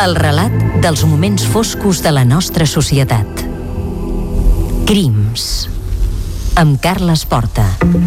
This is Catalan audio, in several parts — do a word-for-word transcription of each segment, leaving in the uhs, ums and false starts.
El relat dels moments foscos de la nostra societat. Crims, amb Carles Porta.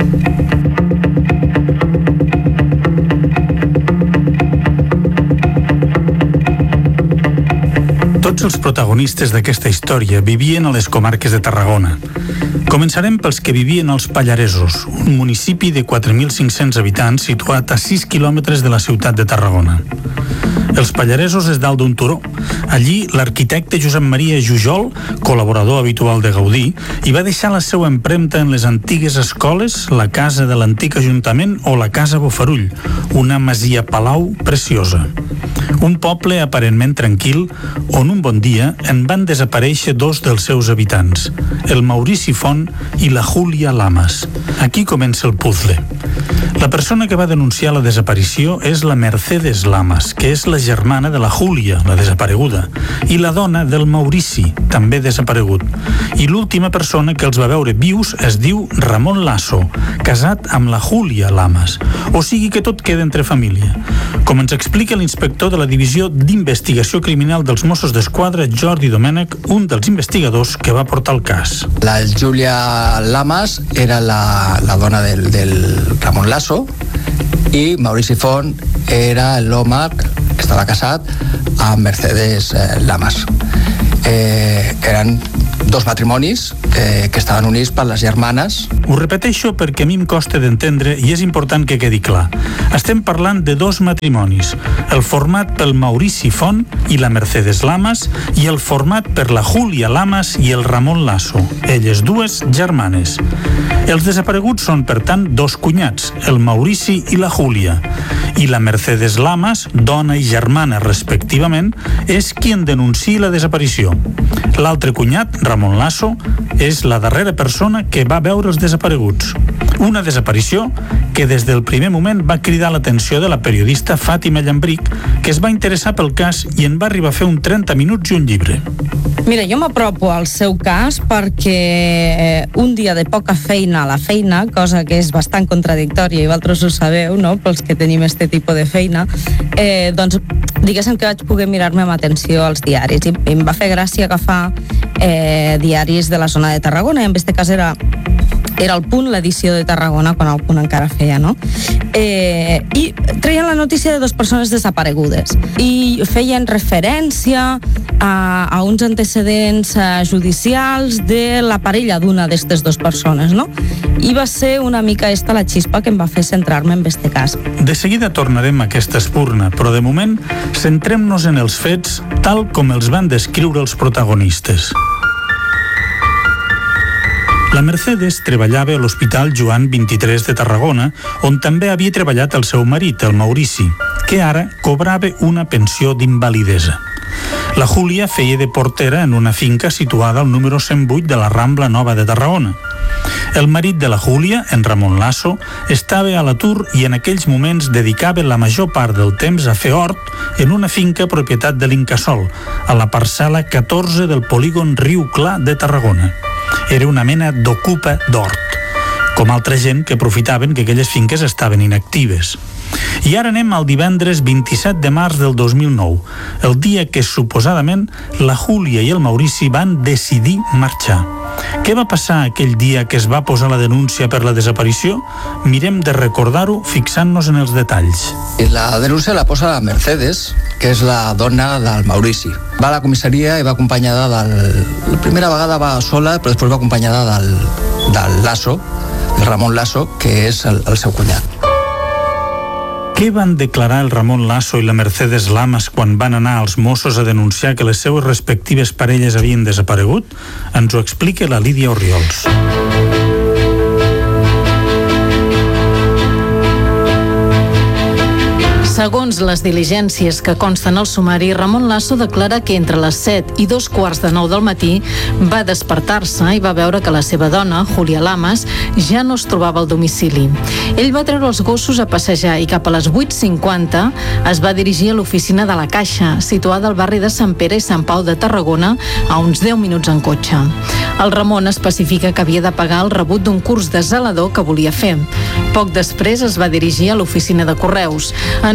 Tots els protagonistes d'aquesta història vivien a les comarques de Tarragona. Començarem pels que vivien als Pallaresos, un municipi de quatre mil cinc-cents habitants situat a sis quilòmetres de la ciutat de Tarragona. Els Pallaresos és dalt d'un turó. Allí, l'arquitecte Josep Maria Jujol, col·laborador habitual de Gaudí, hi va deixar la seva empremta en les antigues escoles, la casa de l'antic Ajuntament o la casa Bofarull, una masia palau preciosa. Un poble aparentment tranquil on un bon dia en van desaparèixer dos dels seus habitants, el Maurici Font i la Júlia Lamas. Aquí comença el puzzle. La persona que va denunciar la desaparició és la Mercedes Lamas, que és la germana de la Júlia, la desapareguda, i la dona del Maurici, també desaparegut. I l'última persona que els va veure vius es diu Ramon Lasso, casat amb la Júlia Lamas. O sigui que tot queda entre família. Com ens explica l'inspector de la Divisió d'Investigació Criminal dels Mossos d'Esquadra, Jordi Domènech, un dels investigadors que va portar el cas. La Júlia Lamas era la, la dona del, del Ramon Lasso i Maurici Font era l'home que estava casat amb Mercedes eh, Lamas. Eh, eren dos matrimonis eh, que estaven units per les germanes. Ho repeteixo perquè a mi em costa d'entendre i és important que quedi clar. Estem parlant de dos matrimonis, el format pel Maurici Font i la Mercedes Lamas i el format per la Júlia Lamas i el Ramon Lasso, elles dues germanes. Els desapareguts són, per tant, dos cunyats, el Maurici i la Júlia. I la Mercedes Lamas, dona i germana respectivament, és qui en denuncia la desaparició. L'altre cunyat, Ramon Lasso, és la darrera persona que va veure els desapareguts. Una desaparició que des del primer moment va cridar l'atenció de la periodista Fàtima Llambric, que es va interessar pel cas i en va arribar a fer un trenta minuts i un llibre. Mira, jo m'apropo al seu cas perquè un dia de poca feina a la feina, cosa que és bastant contradictòria i vosaltres ho sabeu, no?, pels que tenim este tipus de feina, eh, doncs diguéssim que vaig poder mirar-me amb atenció als diaris i em va fer gràcia agafar eh, diaris de la zona de Tarragona, i en aquest cas era era el Punt, l'edició de Tarragona, quan el Punt encara feia, no? Eh, I treien la notícia de dues persones desaparegudes i feien referència a, a uns antecedents a, judicials de la parella d'una d'aquestes dues persones, no? I va ser una mica esta la xispa que em va fer centrar-me en este cas. De seguida tornarem a aquesta espurna, però de moment centrem-nos en els fets tal com els van descriure els protagonistes. La Mercedes treballava a l'Hospital Joan vint-i-tres de Tarragona, on també havia treballat el seu marit, el Maurici, que ara cobrava una pensió d'invalidesa. La Júlia feia de portera en una finca situada al número cent vuit de la Rambla Nova de Tarragona. El marit de la Júlia, en Ramon Lasso, estava a l'atur i en aquells moments dedicava la major part del temps a fer hort en una finca propietat de l'Incasòl, a la parcel·la catorze del polígon Riu Clar de Tarragona. Era una mena d'ocupa d'hort, com altra gent que aprofitaven que aquelles finques estaven inactives. I ara anem al divendres vint-i-set de març del dos mil nou, el dia que suposadament la Júlia i el Maurici van decidir marxar. Què va passar aquell dia que es va posar la denúncia per la desaparició? Mirem de recordar-ho fixant-nos en els detalls. La denúncia la posa la Mercedes, que és la dona del Maurici. Va a la comissaria i va acompanyada del... La primera vegada va sola, però després va acompanyada del, del Lasso, el Ramon Lasso, que és el, el seu cunyat. Què van declarar el Ramon Lasso i la Mercedes Lamas quan van anar als Mossos a denunciar que les seues respectives parelles havien desaparegut? Ens ho explica la Lídia Orriols. Segons les diligències que consten al sumari, Ramon Lasso declara que entre les set i dos quarts de nou del matí va despertar-se i va veure que la seva dona, Júlia Lamas, ja no es trobava al domicili. Ell va treure els gossos a passejar i cap a les vuit cinquanta es va dirigir a l'oficina de la Caixa, situada al barri de Sant Pere i Sant Pau de Tarragona, a uns deu minuts en cotxe. El Ramon especifica que havia de pagar el rebut d'un curs de zelador que volia fer. Poc després es va dirigir a l'oficina de correus. En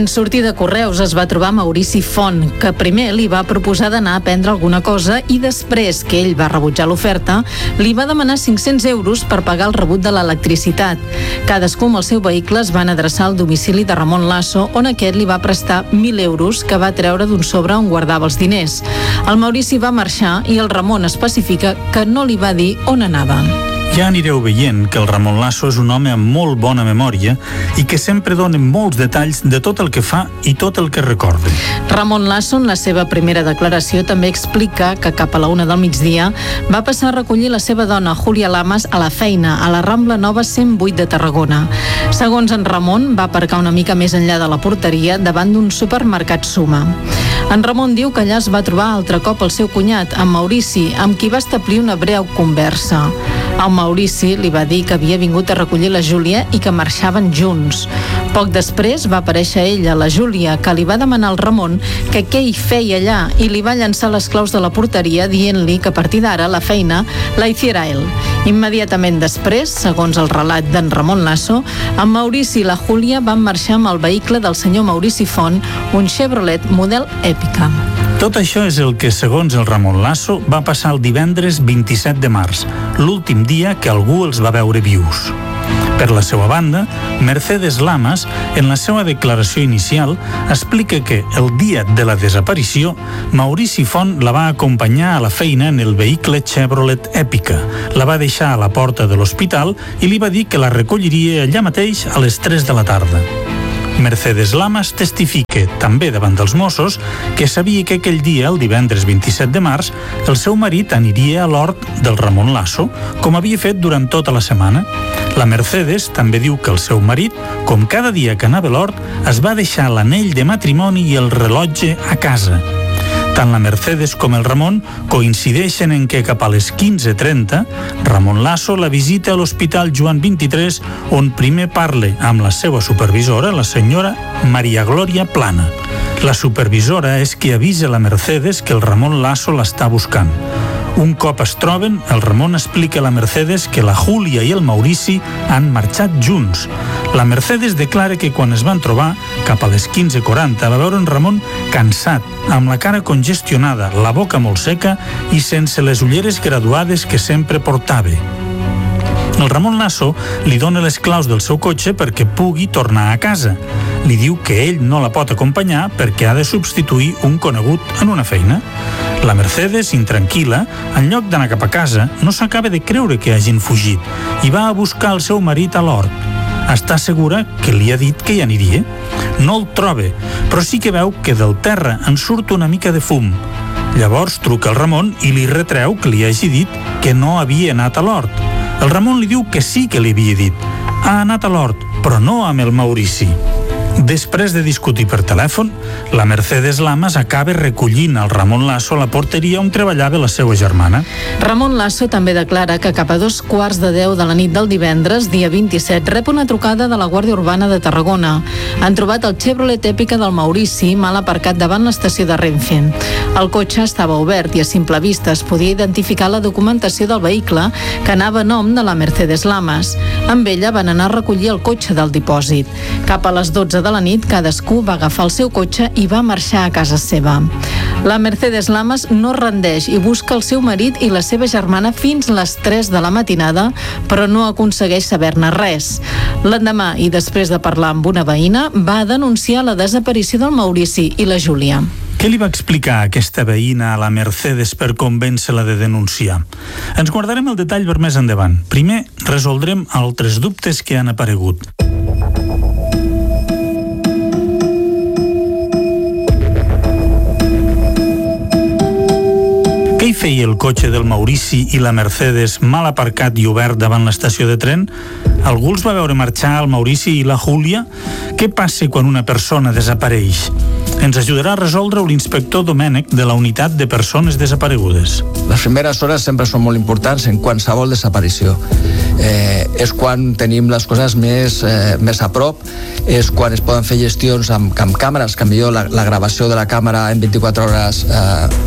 sortir de Correus es va trobar Maurici Font, que primer li va proposar d'anar a prendre alguna cosa i després que ell va rebutjar l'oferta, li va demanar cinc-cents euros per pagar el rebut de l'electricitat. Cadascú amb el seu vehicle es van adreçar al domicili de Ramon Lasso, on aquest li va prestar mil euros que va treure d'un sobre on guardava els diners. El Maurici va marxar i el Ramon especifica que no li va dir on anava. Ja anireu veient que el Ramon Lasso és un home amb molt bona memòria i que sempre dona molts detalls de tot el que fa i tot el que recorda. Ramon Lasso, en la seva primera declaració, també explica que cap a la una del migdia va passar a recollir la seva dona, Júlia Lamas, a la feina, a la Rambla Nova cent vuit de Tarragona. Segons en Ramon, va aparcar una mica més enllà de la porteria davant d'un supermercat Suma. En Ramon diu que allà es va trobar altre cop el seu cunyat, en Maurici, amb qui va establir una breu conversa. El Maurici li va dir que havia vingut a recollir la Júlia i que marxaven junts. Poc després va aparèixer ella, la Júlia, que li va demanar al Ramon que què hi feia allà i li va llançar les claus de la porteria dient-li que a partir d'ara la feina la hiciera ell. Immediatament després, segons el relat d'en Ramon Lasso, en Maurici i la Júlia van marxar amb el vehicle del senyor Maurici Font, un Chevrolet model Èpica. Tot això és el que, segons el Ramon Lasso, va passar el divendres vint-i-set de març, l'últim dia que algú els va veure vius. Per la seva banda, Mercedes Lamas, en la seva declaració inicial, explica que el dia de la desaparició, Maurici Font la va acompanyar a la feina en el vehicle Chevrolet Èpica, la va deixar a la porta de l'hospital i li va dir que la recolliria allà mateix a les tres de la tarda. Mercedes Lamas testifica, també davant dels Mossos, que sabia que aquell dia, el divendres vint-i-set de març, el seu marit aniria a l'hort del Ramon Lasso, com havia fet durant tota la setmana. La Mercedes també diu que el seu marit, com cada dia que anava a l'hort, es va deixar l'anell de matrimoni i el rellotge a casa. Tant la Mercedes com el Ramon coincideixen en que cap a les quinze trenta Ramon Lasso la visita a l'Hospital Joan vint-i-tres, on primer parla amb la seva supervisora, la senyora Maria Glòria Plana. La supervisora és qui avisa la Mercedes que el Ramon Lasso l'està buscant. Un cop es troben, el Ramon explica a la Mercedes que la Júlia i el Maurici han marxat junts. La Mercedes declara que quan es van trobar, cap a les quinze quaranta, va veure en Ramon cansat, amb la cara congestionada, la boca molt seca i sense les ulleres graduades que sempre portava. El Ramon Lasso li dona les claus del seu cotxe perquè pugui tornar a casa. Li diu que ell no la pot acompanyar perquè ha de substituir un conegut en una feina. La Mercedes, intranquil·la, en lloc d'anar cap a casa, no s'acaba de creure que hagin fugit i va a buscar el seu marit a l'hort. Està segura que li ha dit que hi aniria. No el troba, però sí que veu que del terra en surt una mica de fum. Llavors truca al Ramon i li retreu que li hagi dit que no havia anat a l'hort. El Ramon li diu que sí que li havia dit. Ha anat a l'hort, però no amb el Maurici. Després de discutir per telèfon, la Mercedes Lamas acaba recollint el Ramon Lasso a la porteria on treballava la seva germana. Ramon Lasso també declara que cap a dos quarts de deu de la nit del divendres, dia vint-i-set, rep una trucada de la Guàrdia Urbana de Tarragona. Han trobat el Chevrolet Èpica del Maurici mal aparcat davant l'estació de Renfe. El cotxe estava obert i a simple vista es podia identificar la documentació del vehicle que anava a nom de la Mercedes Lamas. Amb ella van anar a recollir el cotxe del dipòsit. Cap a les dotze de la nit, cadascú va agafar el seu cotxe i va marxar a casa seva. La Mercedes Lamas no rendeix i busca el seu marit i la seva germana fins les tres de la matinada, però no aconsegueix saber-ne res. L'endemà, i després de parlar amb una veïna, va denunciar la desaparició del Maurici i la Júlia. Què li va explicar aquesta veïna a la Mercedes per convèncer-la de denunciar? Ens guardarem el detall per més endavant. Primer, resoldrem altres dubtes que han aparegut. Què hi feia el cotxe del Maurici i la Mercedes mal aparcat i obert davant l'estació de tren? Algú els va veure marxar el Maurici i la Júlia? Què passa quan una persona desapareix? Ens ajudarà a resoldre l'inspector Domènec de la Unitat de Persones Desaparegudes. Les primeres hores sempre són molt importants en qualsevol desaparició. Eh, és quan tenim les coses més, eh, més a prop, és quan es poden fer gestions amb, amb càmeres, que millor la, la gravació de la càmera en vint-i-quatre hores eh,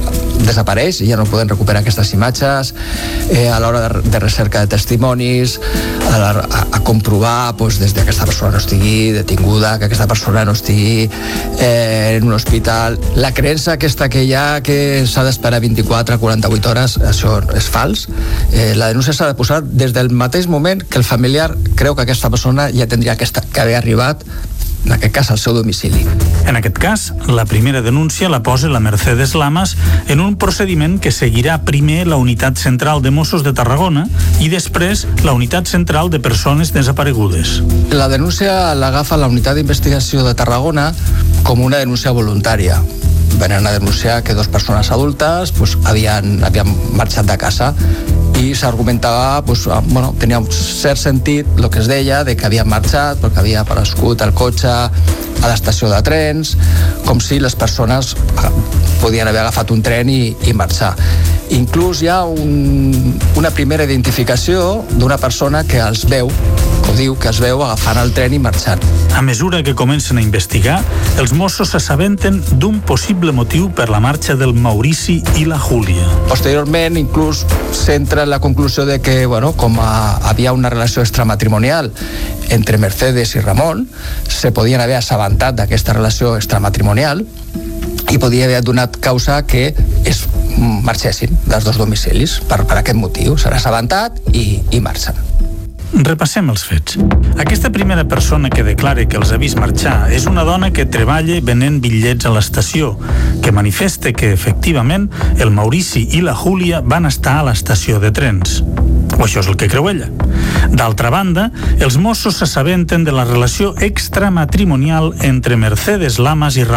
desapareix i ja no poden recuperar aquestes imatges. Eh, a l'hora de, de recerca de testimonis, a, la, a, a comprovar doncs, des que aquesta persona no estigui detinguda, que aquesta persona no estigui eh, en un hospital. La creença aquesta que hi ha que s'ha d'esperar vint-i-quatre a quaranta-vuit hores, això és fals. Eh, la denúncia s'ha de posar des del mateix moment que el familiar creu que aquesta persona ja tindria que, estar, que haver arribat, en aquest cas, al seu domicili. En aquest cas, la primera denúncia la posa la Mercedes Lamas en un procediment que seguirà primer la Unitat Central de Mossos de Tarragona i després la Unitat Central de Persones Desaparegudes. La denúncia l'agafa la Unitat d'Investigació de Tarragona com una denúncia voluntària. Venen a denunciar que dues persones adultes pues, havien, havien marxat de casa i s'argumentava, pues, bueno, tenia un cert sentit el que es deia de que havien marxat perquè havia aparegut el cotxe a l'estació de trens, com si les persones podien haver agafat un tren i, i marxar. Inclús hi ha un, una primera identificació d'una persona que els veu, que diu que els veu agafant el tren i marxant. A mesura que comencen a investigar, els Mossos s'assabenten d'un possible motiu per la marxa del Maurici i la Júlia. Posteriorment, inclús s'entra en la conclusió de que, bueno, com a, havia una relació extramatrimonial entre Mercedes i Ramon, se podien haver assabentat d'aquesta relació extramatrimonial i podia haver donat causa que es marxessin dels dos domicilis per, per aquest motiu. S'han assabentat i, i marxen. Repassem els fets. Aquesta primera persona que declara que els ha vist marxar és una dona que treballa venent bitllets a l'estació, que manifesta que, efectivament, el Maurici i la Júlia van estar a l'estació de trens. O això és el que creu ella. D'altra banda, els Mossos s'assabenten de la relació extramatrimonial entre Mercedes Lamas i Ramon